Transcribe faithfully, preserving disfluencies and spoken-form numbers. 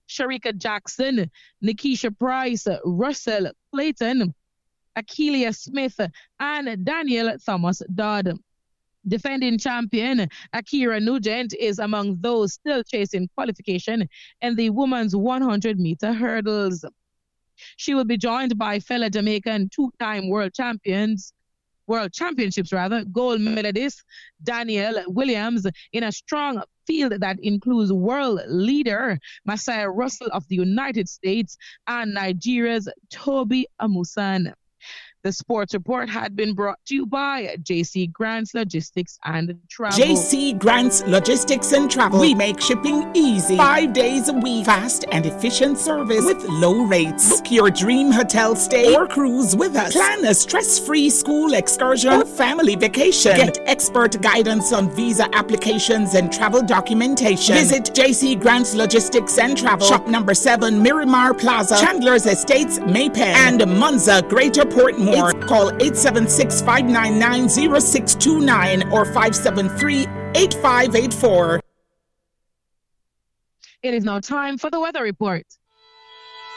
Sharika Jackson, Nikisha Price, Russell Clayton, Akeelia Smith, and Daniel Thomas Dodd. Defending champion Akira Nugent is among those still chasing qualification in the women's one hundred meter hurdles. She will be joined by fellow Jamaican two-time world champions, world championships rather, gold medalist Danielle Williams in a strong field that includes world leader Messiah Russell of the United States and Nigeria's Toby Amusan. The sports report had been brought to you by J C Grants Logistics and Travel. J C Grants Logistics and Travel. We make shipping easy. Five days a week. Fast and efficient service with low rates. Book your dream hotel stay or cruise with us. Plan a stress-free school excursion or family vacation. Get expert guidance on visa applications and travel documentation. Visit J C Grants Logistics and Travel. Shop number seven, Miramar Plaza, Chandler's Estates, Maypen, and Monza, Greater Portmore. Call eight seven six, five nine nine, zero six two nine or five seven three, eight five eight four. It is now time for the weather report.